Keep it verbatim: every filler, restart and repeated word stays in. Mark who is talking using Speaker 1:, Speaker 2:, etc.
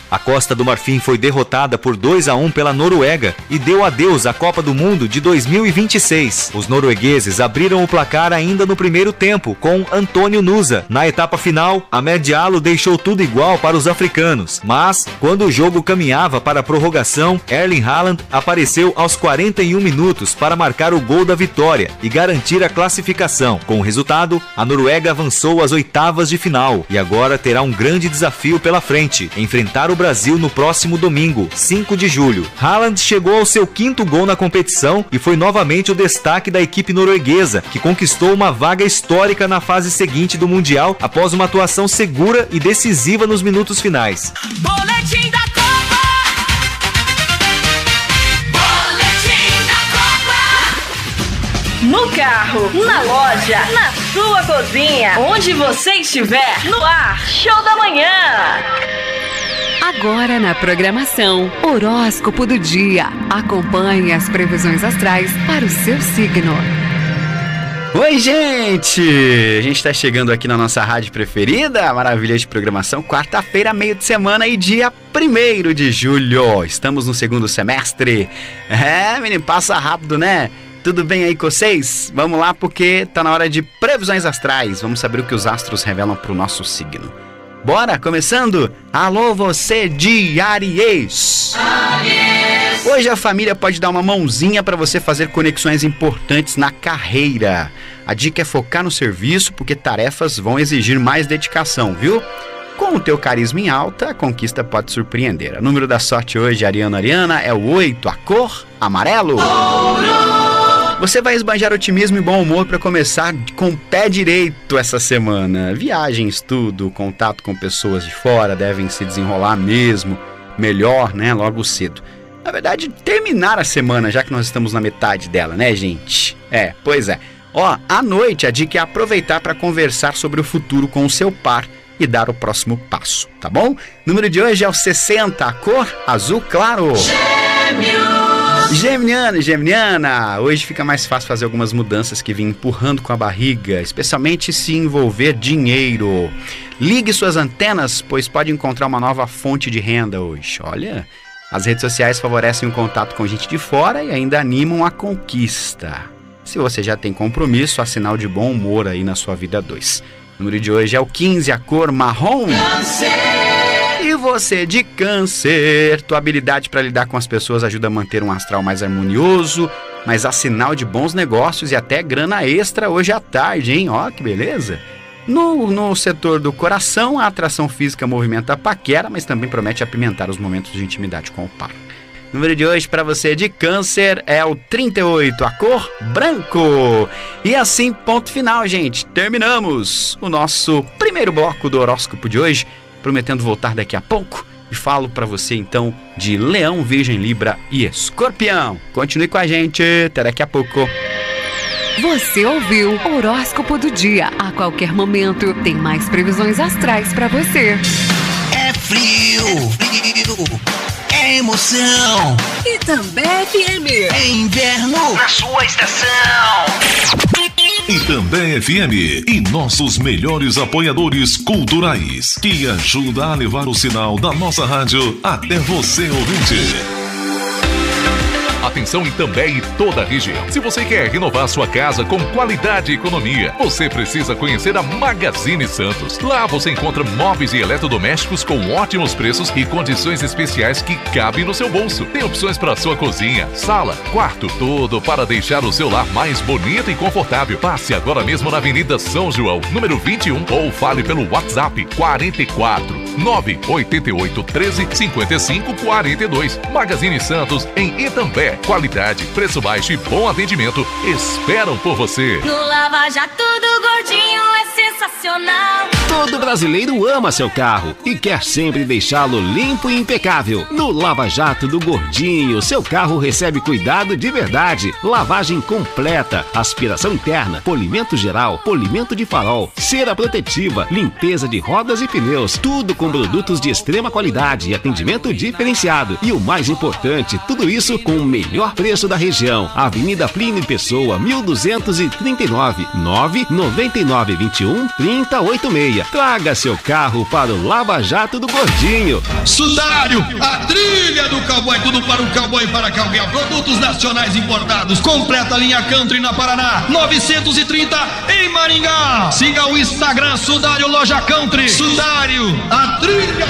Speaker 1: A Costa do Marfim foi derrotada por dois a um pela Noruega e deu adeus à Copa do Mundo de dois mil e vinte e seis. Os noruegueses abriram o placar ainda no primeiro tempo, com Antônio Nusa. Na etapa final, Ahmed Diallo deixou tudo igual para os africanos, mas quando o jogo caminhava para a prorrogação, Erling Haaland apareceu aos quarenta e um minutos para marcar o gol da vitória e garantir a classificação. Com o resultado, a Noruega avançou às oitavas de final e agora terá um grande desafio pela frente: enfrentar o Brasil no próximo domingo, cinco de julho. Haaland chegou ao seu quinto gol na competição e foi novamente o destaque da equipe norueguesa, que conquistou uma vaga histórica na fase seguinte do Mundial após uma atuação segura e decisiva nos minutos finais.
Speaker 2: Boletim da Copa! Boletim da Copa! No carro, na loja, na sua cozinha, onde você estiver, no ar, Show da Manhã!
Speaker 3: Agora na programação, horóscopo do dia. Acompanhe as previsões astrais para o seu signo.
Speaker 4: Oi, gente! A gente tá chegando aqui na nossa rádio preferida, maravilha de programação, quarta-feira, meio de semana e dia primeiro de julho. Estamos no segundo semestre. É, menino, passa rápido, né? Tudo bem aí com vocês? Vamos lá, porque tá na hora de previsões astrais. Vamos saber o que os astros revelam pro nosso signo. Bora, começando? Alô, você de Áries! Áries! Hoje a família pode dar uma mãozinha para você fazer conexões importantes na carreira. A dica é focar no serviço, porque tarefas vão exigir mais dedicação, viu? Com o teu carisma em alta, a conquista pode surpreender. O número da sorte hoje, Ariano Ariana, é o oito, a cor amarelo. Ouro! Você vai esbanjar otimismo e bom humor para começar com o pé direito essa semana. Viagem, estudo, contato com pessoas de fora devem se desenrolar mesmo melhor, né, logo cedo. Na verdade, terminar a semana, já que nós estamos na metade dela, né, gente? É, pois é. Ó, à noite a dica é aproveitar para conversar sobre o futuro com o seu par e dar o próximo passo, tá bom? O número de hoje é o sessenta, a cor azul claro. Gêmeos! Geminiano e Geminiana, hoje fica mais fácil fazer algumas mudanças que vêm empurrando com a barriga, especialmente se envolver dinheiro. Ligue suas antenas, pois pode encontrar uma nova fonte de renda hoje. Olha, as redes sociais favorecem o contato com gente de fora e ainda animam a conquista. Se você já tem compromisso, há sinal de bom humor aí na sua vida dois. O número de hoje é o quinze, a cor marrom. Câncer! E você de Câncer, tua habilidade para lidar com as pessoas ajuda a manter um astral mais harmonioso, mas há sinal de bons negócios e até grana extra hoje à tarde, hein? Ó, que beleza! No, no setor do coração, a atração física movimenta a paquera, mas também promete apimentar os momentos de intimidade com o par. O número de hoje para você de Câncer é o trinta e oito, a cor branco. E assim, ponto final, gente. Terminamos o nosso primeiro bloco do horóscopo de hoje, prometendo voltar daqui a pouco. E falo para você então de Leão, Virgem, Libra e Escorpião. Continue com a gente, até daqui a pouco.
Speaker 3: Você ouviu o horóscopo do dia. A qualquer momento tem mais previsões astrais para você.
Speaker 5: É frio, é frio, é emoção.
Speaker 3: E também é F M.
Speaker 5: É inverno na sua estação.
Speaker 6: E também F M e nossos melhores apoiadores culturais, que ajuda a levar o sinal da nossa rádio até você, ouvinte.
Speaker 7: Atenção em Itambé e toda a região. Se você quer renovar sua casa com qualidade e economia, você precisa conhecer a Magazine Santos. Lá você encontra móveis e eletrodomésticos com ótimos preços e condições especiais que cabem no seu bolso. Tem opções para sua cozinha, sala, quarto, tudo para deixar o seu lar mais bonito e confortável. Passe agora mesmo na Avenida São João, número vinte e um, ou fale pelo WhatsApp quarenta e quatro, nove oito oito, treze, cinquenta e cinco, quarenta e dois. Magazine Santos em Itambé. Qualidade, preço baixo e bom atendimento esperam por você.
Speaker 2: No Lava Jato do Gordinho é sensacional.
Speaker 8: Todo brasileiro ama seu carro e quer sempre deixá-lo limpo e impecável. No Lava Jato do Gordinho, seu carro recebe cuidado de verdade. Lavagem completa, aspiração interna, polimento geral, polimento de farol, cera protetiva, limpeza de rodas e pneus. Tudo com produtos de extrema qualidade e atendimento diferenciado. E o mais importante, tudo isso com o melhor preço da região. Avenida Plínio Pessoa, mil duzentos e trinta e nove, nove nove nove, vinte e um, trinta, oitenta e seis. economia. Traga seu carro para o Lava Jato do Gordinho.
Speaker 9: Sudário, a trilha do cowboy, tudo para o cowboy e para cowgirl. Produtos nacionais importados. Completa linha Country na Paraná, novecentos e trinta em Maringá. Siga o Instagram Sudário Loja Country. Sudário, a trilha